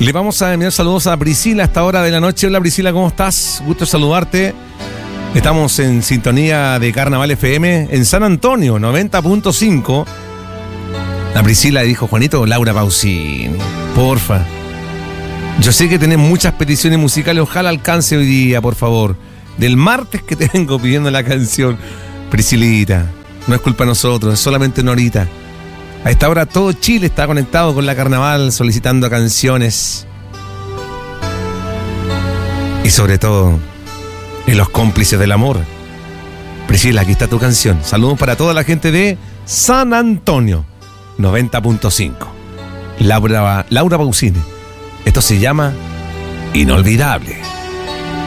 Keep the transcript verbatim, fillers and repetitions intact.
Le vamos a enviar saludos a Priscila a esta hora de la noche. Hola Priscila, ¿cómo estás? Gusto saludarte. Estamos en sintonía de Carnaval F M en San Antonio, noventa punto cinco. La Priscila dijo, Juanito, Laura Pausini, porfa. Yo sé que tenés muchas peticiones musicales, ojalá alcance hoy día, por favor. Del martes que te vengo pidiendo la canción. Priscilita, no es culpa de nosotros, es solamente una horita. A esta hora todo Chile está conectado con la Carnaval, solicitando canciones. Y sobre todo, en los cómplices del amor. Priscila, aquí está tu canción. Saludos para toda la gente de San Antonio, noventa punto cinco. Laura, Laura Pausini. Esto se llama Inolvidable.